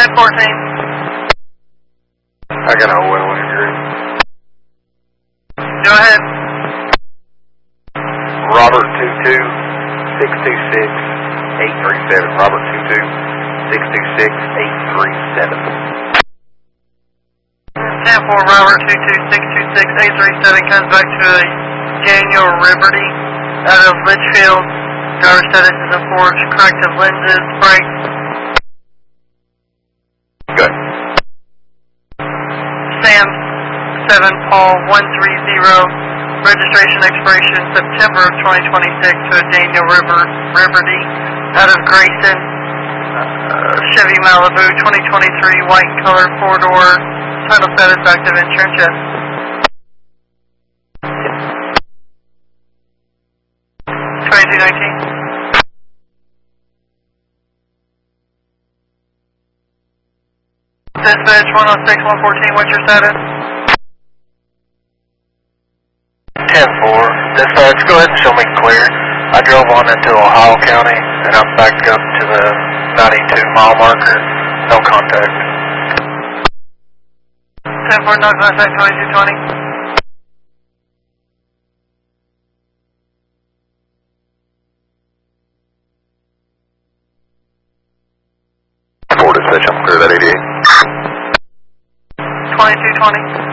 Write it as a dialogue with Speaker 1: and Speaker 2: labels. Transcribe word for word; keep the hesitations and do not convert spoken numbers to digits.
Speaker 1: fourteen.
Speaker 2: I got a oil injury.
Speaker 1: Go ahead.
Speaker 2: Robert two two, six two six, eight three seven. Robert two two, six two six, eight three seven.
Speaker 1: ten four, Robert two two, six two six, eight three seven comes back to a Daniel Liberty out of Litchfield. Driver status is enforced. Corrective lenses, brakes.
Speaker 2: Good.
Speaker 1: Sam seven Paul one three zero. Registration expiration September of twenty twenty-six to a Daniel River Liberty out of Grayson. Uh, Chevy Malibu twenty twenty-three, white in color, four door. Title status active, insurance, yes. twenty-two nineteen. Dispatch one oh six, one fourteen, what's your status?
Speaker 2: ten four. Dispatch, go ahead and show me clear. I drove on into Ohio County and I'm backed up to the ninety-two mile marker. No contact.
Speaker 1: ten four, no contact, twenty-two twenty.
Speaker 2: four dispatch, I'm clear that eighty-eight.
Speaker 1: twenty-two twenty.